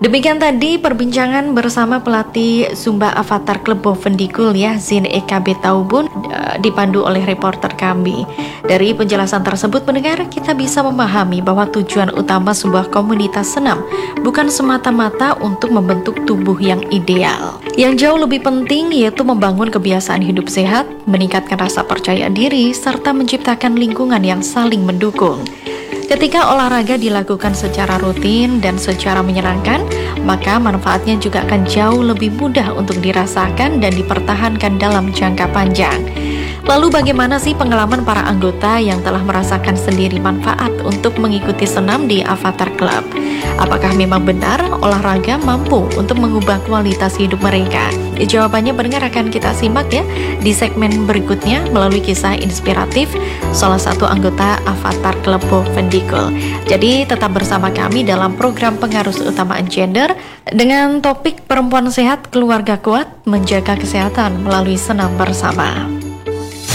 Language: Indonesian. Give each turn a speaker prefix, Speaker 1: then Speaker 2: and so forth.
Speaker 1: Demikian tadi perbincangan bersama pelatih Zumba Avatar Club Bovendikul ya, Zin EKB Taubun, dipandu oleh reporter kami. Dari penjelasan tersebut pendengar, kita bisa memahami bahwa tujuan utama sebuah komunitas senam bukan semata-mata untuk membentuk tubuh yang ideal. Yang jauh lebih penting yaitu membangun kebiasaan hidup sehat, meningkatkan rasa percaya diri, serta menciptakan lingkungan yang saling mendukung. Ketika olahraga dilakukan secara rutin dan secara menyenangkan, maka manfaatnya juga akan jauh lebih mudah untuk dirasakan dan dipertahankan dalam jangka panjang. Lalu bagaimana sih pengalaman para anggota yang telah merasakan sendiri manfaat untuk mengikuti senam di Avatar Club? Apakah memang benar olahraga mampu untuk mengubah kualitas hidup mereka? Jawabannya pendengar akan kita simak ya di segmen berikutnya melalui kisah inspiratif salah satu anggota Avatar Club Bovendikul. Jadi tetap bersama kami dalam program Pengarus Utamaan Gender dengan topik perempuan sehat, keluarga kuat, menjaga kesehatan melalui senam bersama.